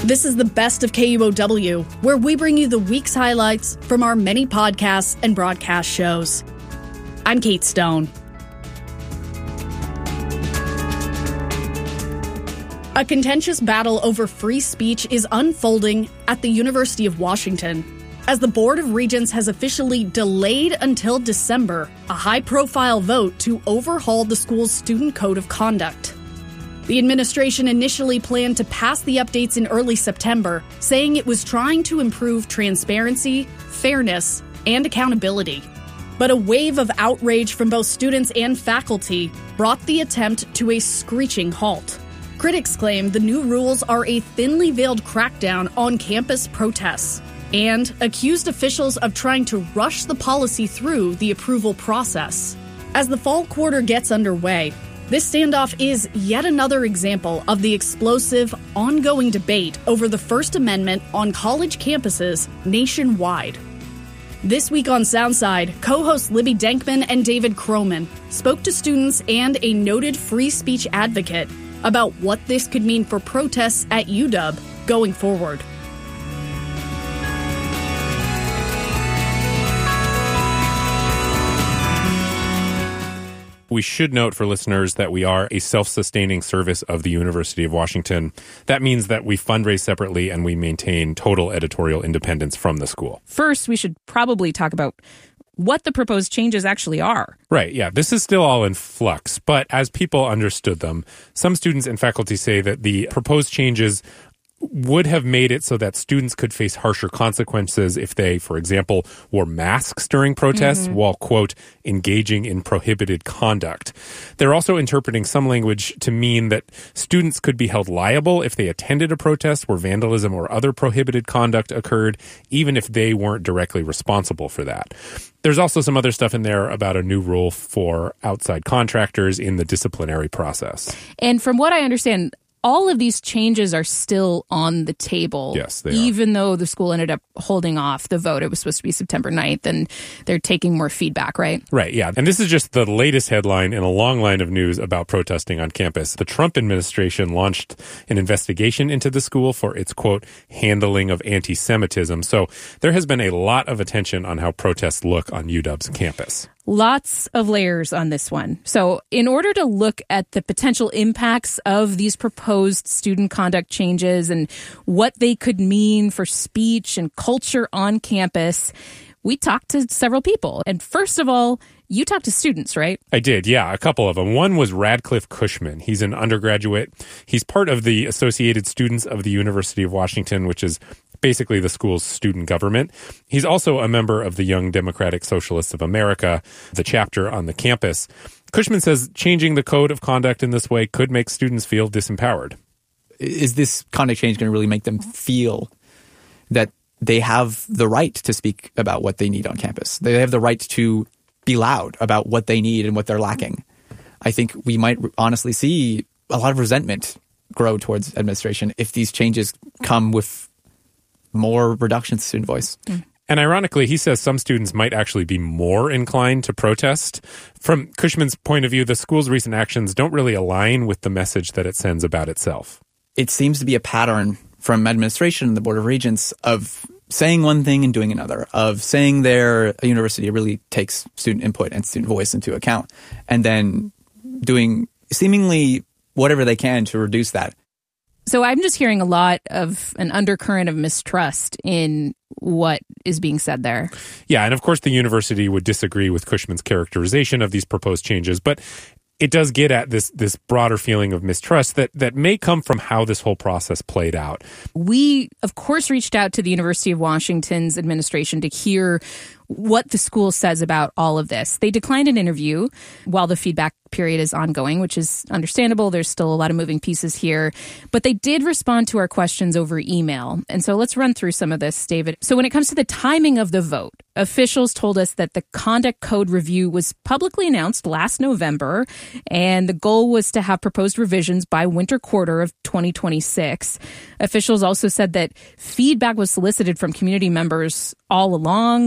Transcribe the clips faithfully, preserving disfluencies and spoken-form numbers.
This is the best of K U O W, where we bring you the week's highlights from our many podcasts and broadcast shows. I'm Kate Stone. A contentious battle over free speech is unfolding at the University of Washington, as the Board of Regents has officially delayed until December a high-profile vote to overhaul the school's student code of conduct. The administration initially planned to pass the updates in early September, saying it was trying to improve transparency, fairness, and accountability. But a wave of outrage from both students and faculty brought the attempt to a screeching halt. Critics claim the new rules are a thinly veiled crackdown on campus protests and accused officials of trying to rush the policy through the approval process. As the fall quarter gets underway, this standoff is yet another example of the explosive, ongoing debate over the First Amendment on college campuses nationwide. This week on Soundside, co-hosts Libby Denkman and David Croman spoke to students and a noted free speech advocate about what this could mean for protests at U W going forward. We should note for listeners that we are a self-sustaining service of the University of Washington. That means that we fundraise separately and we maintain total editorial independence from the school. First, we should probably talk about what the proposed changes actually are. Right, yeah. This is still all in flux, but as people understood them, some students and faculty say that the proposed changes would have made it so that students could face harsher consequences if they, for example, wore masks during protests mm-hmm. while, quote, engaging in prohibited conduct. They're also interpreting some language to mean that students could be held liable if they attended a protest where vandalism or other prohibited conduct occurred, even if they weren't directly responsible for that. There's also some other stuff in there about a new rule for outside contractors in the disciplinary process. And from what I understand, all of these changes are still on the table. Yes, they are. Even though the school ended up holding off the vote. It was supposed to be September ninth, and they're taking more feedback, right? Right, yeah. And this is just the latest headline in a long line of news about protesting on campus. The Trump administration launched an investigation into the school for its, quote, handling of anti-Semitism. So there has been a lot of attention on how protests look on U W's campus. Lots of layers on this one. So in order to look at the potential impacts of these proposed student conduct changes and what they could mean for speech and culture on campus, we talked to several people. And first of all, you talked to students, right? I did, yeah, a couple of them. One was Radcliffe Cushman. He's an undergraduate. He's part of the Associated Students of the University of Washington, which is basically the school's student government. He's also a member of the Young Democratic Socialists of America, the chapter on the campus. Cushman says changing the code of conduct in this way could make students feel disempowered. Is this conduct change going to really make them feel that they have the right to speak about what they need on campus? They have the right to be loud about what they need and what they're lacking. I think we might honestly see a lot of resentment grow towards administration if these changes come with more reductions to student voice. Mm. And ironically, he says some students might actually be more inclined to protest. From Cushman's point of view, the school's recent actions don't really align with the message that it sends about itself. It seems to be a pattern from administration and the Board of Regents of saying one thing and doing another, of saying their university really takes student input and student voice into account, and then doing seemingly whatever they can to reduce that. So I'm just hearing a lot of an undercurrent of mistrust in what is being said there. Yeah, and of course the university would disagree with Cushman's characterization of these proposed changes, but it does get at this this broader feeling of mistrust that, that may come from how this whole process played out. We, of course, reached out to the University of Washington's administration to hear what the school says about all of this. They declined an interview while the feedback period is ongoing, which is understandable. There's still a lot of moving pieces here. But they did respond to our questions over email. And so let's run through some of this, David. So when it comes to the timing of the vote, officials told us that the conduct code review was publicly announced last November, and the goal was to have proposed revisions by winter quarter of twenty twenty-six. Officials also said that feedback was solicited from community members all along, that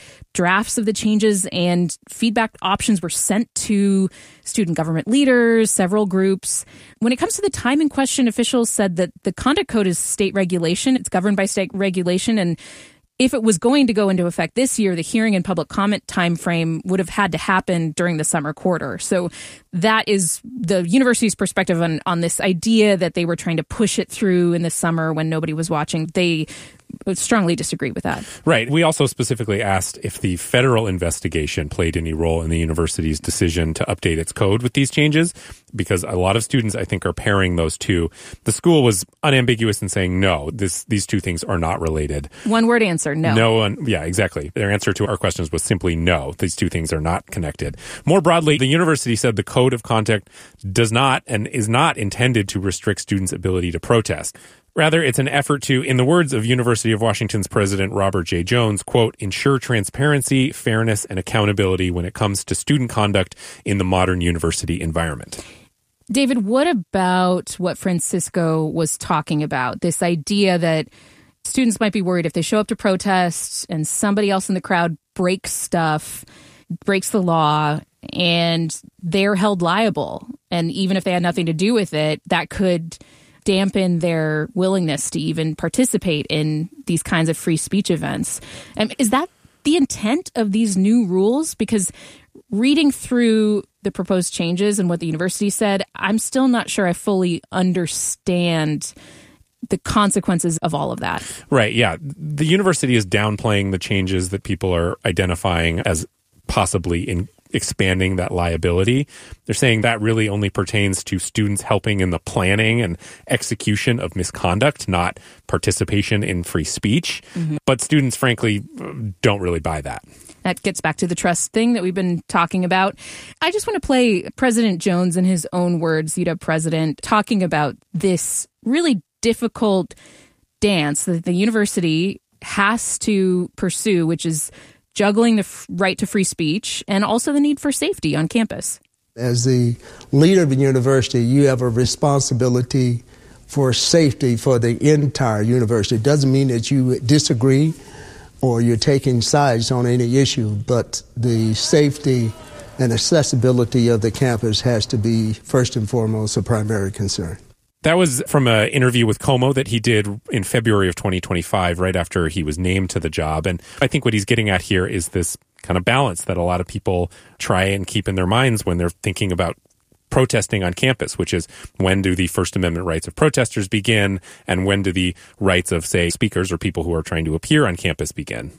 drafts of the changes, and feedback options were sent to student government leaders, several groups. When it comes to the timing question, officials said that the conduct code is state regulation. It's governed by state regulation, and if it was going to go into effect this year, the hearing and public comment timeframe would have had to happen during the summer quarter. So that is the university's perspective on, on this idea that they were trying to push it through in the summer when nobody was watching. They strongly disagree with that. Right. We also specifically asked if the federal investigation played any role in the university's decision to update its code with these changes, because a lot of students, I think, are pairing those two. The school was unambiguous in saying, no, this, these two things are not related. One word answer, no. No one, yeah, exactly. Their answer to our questions was simply no. These two things are not connected. More broadly, the university said the code of conduct does not and is not intended to restrict students' ability to protest. Rather, it's an effort to, in the words of University of Washington's president Robert J. Jones, quote, ensure transparency, fairness, and accountability when it comes to student conduct in the modern university environment. David, what about what Francisco was talking about? This idea that students might be worried if they show up to protest and somebody else in the crowd breaks stuff, breaks the law, and they're held liable. And even if they had nothing to do with it, that could dampen their willingness to even participate in these kinds of free speech events. Um, is that the intent of these new rules? Because reading through the proposed changes and what the university said, I'm still not sure I fully understand the consequences of all of that. Right, yeah. The university is downplaying the changes that people are identifying as possibly in expanding that liability. They're saying that really only pertains to students helping in the planning and execution of misconduct, not participation in free speech. Mm-hmm. But students, frankly, don't really buy that. That gets back to the trust thing that we've been talking about. I just want to play President Jones in his own words, U W president, talking about this really difficult dance that the university has to pursue, which is juggling the f- right to free speech and also the need for safety on campus. As the leader of the university, you have a responsibility for safety for the entire university. It doesn't mean that you disagree or you're taking sides on any issue, but the safety and accessibility of the campus has to be first and foremost a primary concern. That was from an interview with Como that he did in February of twenty twenty-five, right after he was named to the job. And I think what he's getting at here is this kind of balance that a lot of people try and keep in their minds when they're thinking about protesting on campus, which is when do the First Amendment rights of protesters begin and when do the rights of, say, speakers or people who are trying to appear on campus begin?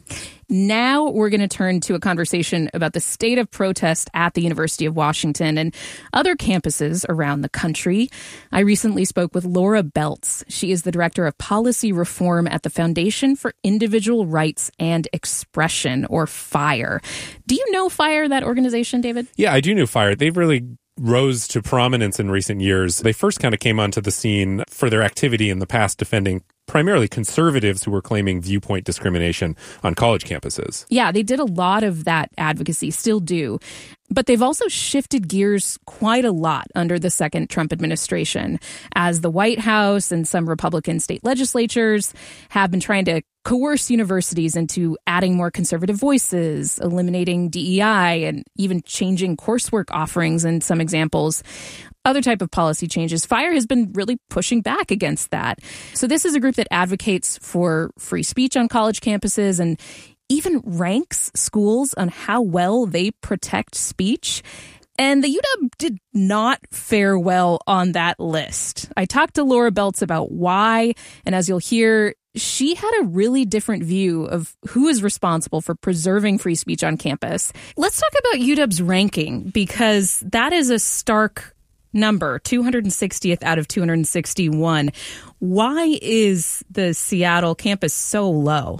Now we're going to turn to a conversation about the state of protest at the University of Washington and other campuses around the country. I recently spoke with Laura Beltz. She is the director of policy reform at the Foundation for Individual Rights and Expression, or FIRE. Do you know FIRE, that organization, David? Yeah, I do know FIRE. They've really rose to prominence in recent years. They first kind of came onto the scene for their activity in the past defending primarily conservatives who were claiming viewpoint discrimination on college campuses. Yeah, they did a lot of that advocacy, still do. But they've also shifted gears quite a lot under the second Trump administration, as the White House and some Republican state legislatures have been trying to coerce universities into adding more conservative voices, eliminating D E I, and even changing coursework offerings in some examples. Other type of policy changes. FIRE has been really pushing back against that. So this is a group that advocates for free speech on college campuses and even ranks schools on how well they protect speech. And the U W did not fare well on that list. I talked to Laura Beltz about why, and as you'll hear, she had a really different view of who is responsible for preserving free speech on campus. Let's talk about U W's ranking, because that is a stark number, two hundred sixtieth out of two hundred sixty-one. Why is the Seattle campus so low?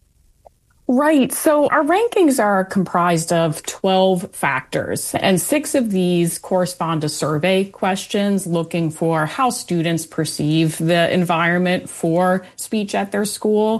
Right. So our rankings are comprised of twelve factors, and six of these correspond to survey questions looking for how students perceive the environment for speech at their school.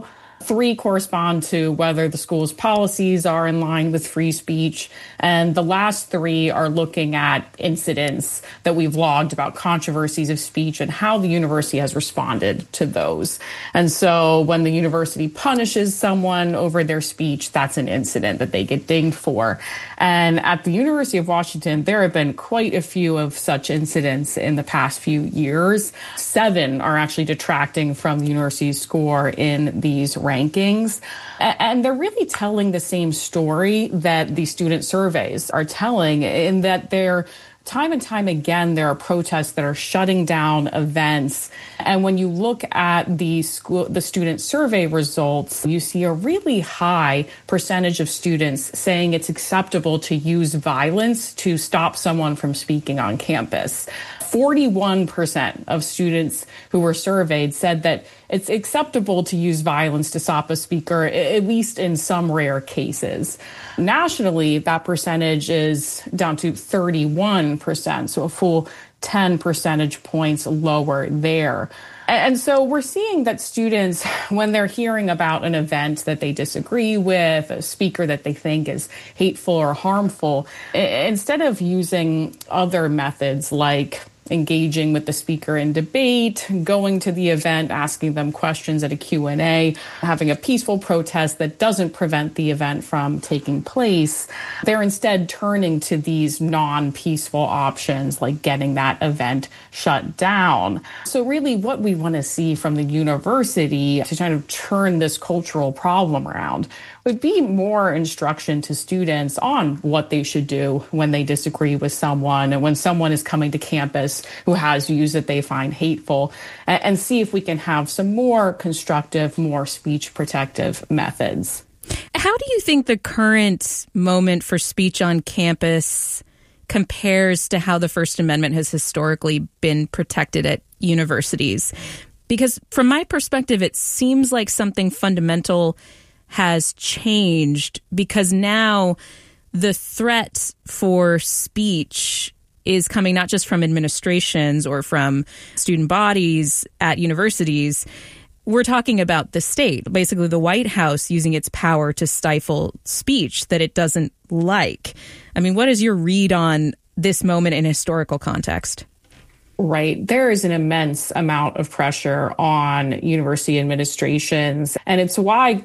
Three correspond to whether the school's policies are in line with free speech. And the last three are looking at incidents that we've logged about controversies of speech and how the university has responded to those. And so when the university punishes someone over their speech, that's an incident that they get dinged for. And at the University of Washington, there have been quite a few of such incidents in the past few years. Seven are actually detracting from the university's score in these rankings. And they're really telling the same story that the student surveys are telling, in that they're time and time again, there are protests that are shutting down events. And when you look at the school, the student survey results, you see a really high percentage of students saying it's acceptable to use violence to stop someone from speaking on campus. forty-one percent of students who were surveyed said that it's acceptable to use violence to stop a speaker, at least in some rare cases. Nationally, that percentage is down to thirty-one percent, so a full ten percentage points lower there. And so we're seeing that students, when they're hearing about an event that they disagree with, a speaker that they think is hateful or harmful, instead of using other methods like engaging with the speaker in debate, going to the event, asking them questions at a Q and A, having a peaceful protest that doesn't prevent the event from taking place, they're instead turning to these non-peaceful options like getting that event shut down. So really what we want to see from the university to kind of turn this cultural problem around would be more instruction to students on what they should do when they disagree with someone and when someone is coming to campus who has views that they find hateful, and see if we can have some more constructive, more speech protective methods. How do you think the current moment for speech on campus compares to how the First Amendment has historically been protected at universities? Because from my perspective, it seems like something fundamental has changed, because now the threat for speech is coming not just from administrations or from student bodies at universities. We're talking about the state, basically the White House using its power to stifle speech that it doesn't like. I mean, what is your read on this moment in historical context? Right. There is an immense amount of pressure on university administrations, and it's why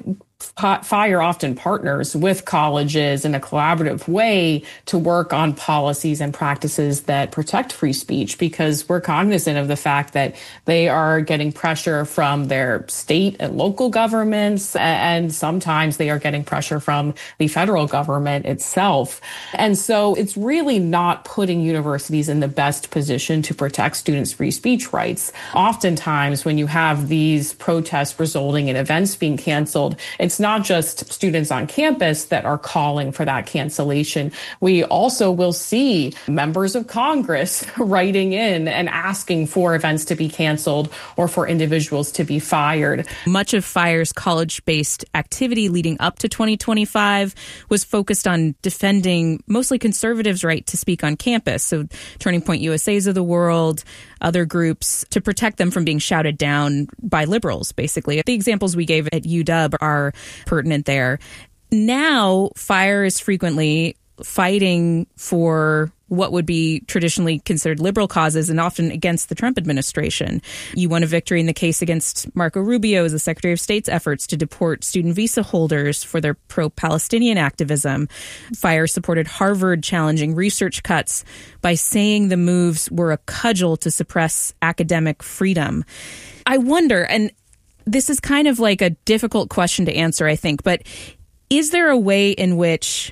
FIRE often partners with colleges in a collaborative way to work on policies and practices that protect free speech, because we're cognizant of the fact that they are getting pressure from their state and local governments, and sometimes they are getting pressure from the federal government itself. And so it's really not putting universities in the best position to protect students' free speech rights. Oftentimes, when you have these protests resulting in events being canceled, it's not just students on campus that are calling for that cancellation. We also will see members of Congress writing in and asking for events to be canceled or for individuals to be fired. Much of FIRE's college-based activity leading up to twenty twenty-five was focused on defending mostly conservatives' right to speak on campus. So Turning Point U S A's of the world, other groups, to protect them from being shouted down by liberals, basically. The examples we gave at U W are pertinent there. Now, FIRE is frequently fighting for what would be traditionally considered liberal causes and often against the Trump administration. You won a victory in the case against Marco Rubio as the Secretary of State's efforts to deport student visa holders for their pro-Palestinian activism. FIRE supported Harvard challenging research cuts by saying the moves were a cudgel to suppress academic freedom. I wonder, and this is kind of like a difficult question to answer, I think, but is there a way in which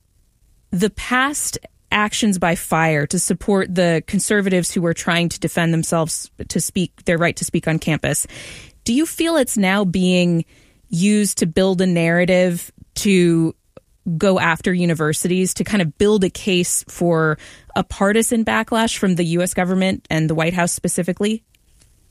the past actions by FIRE to support the conservatives who were trying to defend themselves, to speak their right to speak on campus, do you feel it's now being used to build a narrative to go after universities, to kind of build a case for a partisan backlash from the U S government and the White House specifically?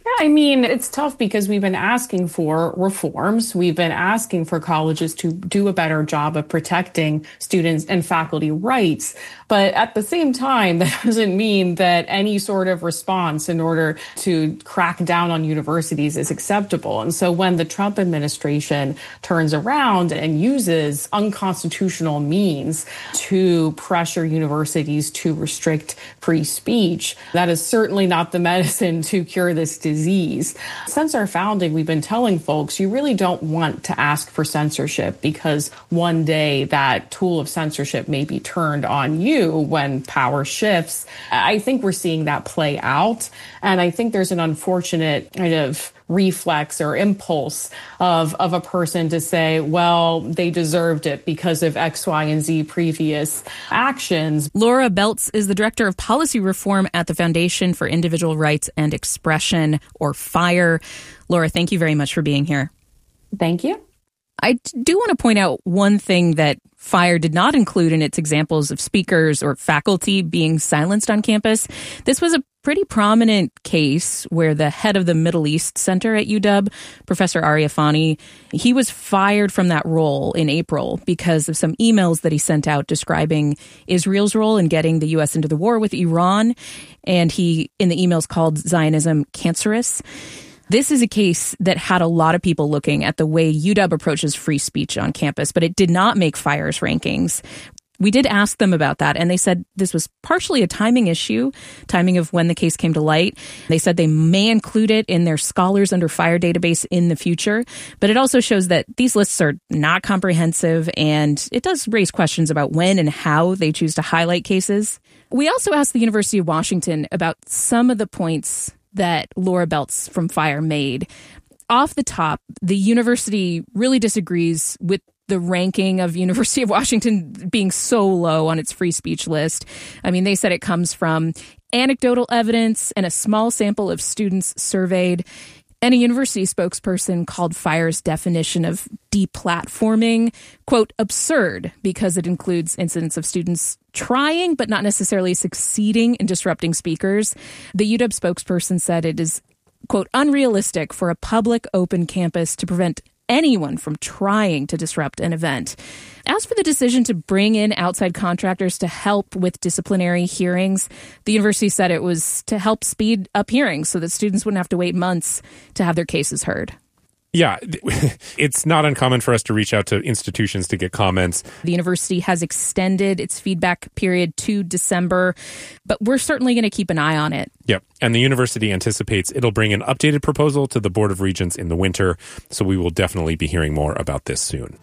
Yeah, I mean, it's tough because we've been asking for reforms. We've been asking for colleges to do a better job of protecting students and faculty rights. But at the same time, that doesn't mean that any sort of response in order to crack down on universities is acceptable. And so when the Trump administration turns around and uses unconstitutional means to pressure universities to restrict free speech, that is certainly not the medicine to cure this disease. Disease. Since our founding, we've been telling folks you really don't want to ask for censorship because one day that tool of censorship may be turned on you when power shifts. I think we're seeing that play out. And I think there's an unfortunate kind of reflex or impulse of, of a person to say, well, they deserved it because of X, Y, and Z previous actions. Laura Beltz is the Director of Policy Reform at the Foundation for Individual Rights and Expression, or FIRE. Laura, thank you very much for being here. Thank you. I do want to point out one thing that FIRE did not include in its examples of speakers or faculty being silenced on campus. This was a pretty prominent case where the head of the Middle East Center at U W, Professor Arifani, he was fired from that role in April because of some emails that he sent out describing Israel's role in getting the U S into the war with Iran. And he, in the emails, called Zionism cancerous. This is a case that had a lot of people looking at the way U W approaches free speech on campus, but it did not make FIRE's rankings. We did ask them about that, and they said this was partially a timing issue, timing of when the case came to light. They said they may include it in their Scholars Under Fire database in the future, but it also shows that these lists are not comprehensive, and it does raise questions about when and how they choose to highlight cases. We also asked the University of Washington about some of the points that Laura Beltz from FIRE made. Off the top, the university really disagrees with the ranking of University of Washington being so low on its free speech list. I mean, they said it comes from anecdotal evidence and a small sample of students surveyed. And a university spokesperson called FIRE's definition of deplatforming, quote, absurd, because it includes incidents of students trying but not necessarily succeeding in disrupting speakers. The U W spokesperson said it is, quote, unrealistic for a public open campus to prevent anyone from trying to disrupt an event. As for the decision to bring in outside contractors to help with disciplinary hearings, the university said it was to help speed up hearings so that students wouldn't have to wait months to have their cases heard. Yeah, it's not uncommon for us to reach out to institutions to get comments. The university has extended its feedback period to December, but we're certainly going to keep an eye on it. Yep. And the university anticipates it'll bring an updated proposal to the Board of Regents in the winter, so we will definitely be hearing more about this soon.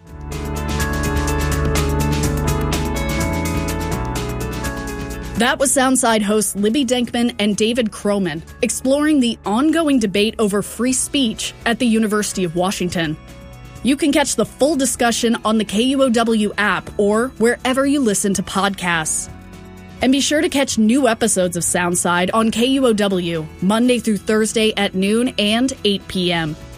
That was Soundside hosts Libby Denkman and David Croman exploring the ongoing debate over free speech at the University of Washington. You can catch the full discussion on the K U O W app or wherever you listen to podcasts. And be sure to catch new episodes of Soundside on K U O W Monday through Thursday at noon and eight p.m.